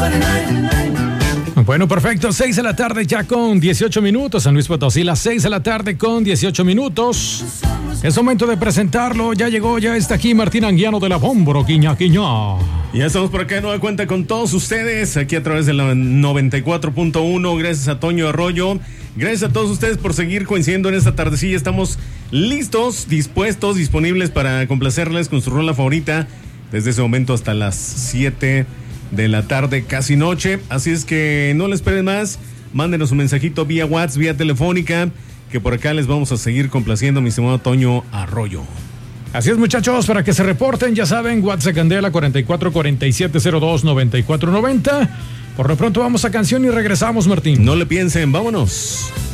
Bueno, perfecto, 6 de la tarde ya con 18 minutos, San Luis Potosí, las 6 de la tarde con 18 minutos. Es momento de presentarlo, ya llegó, ya está aquí Martín Anguiano de la Bómboro, Quiña. Ya estamos por acá de nueva cuenta con todos ustedes, aquí a través de la 94.1, gracias a Toño Arroyo, gracias a todos ustedes por seguir coincidiendo en esta tardecilla, estamos listos, dispuestos, disponibles para complacerles con su rola favorita, desde ese momento hasta las 7 de la tarde, casi noche, así es que no les esperen más, mándenos un mensajito vía WhatsApp, vía telefónica, que por acá les vamos a seguir complaciendo, mi estimado Toño Arroyo. Así es, muchachos, para que se reporten, ya saben, WhatsApp Candela 4447029490. Por lo pronto vamos a canción y regresamos, Martín. No le piensen, vámonos.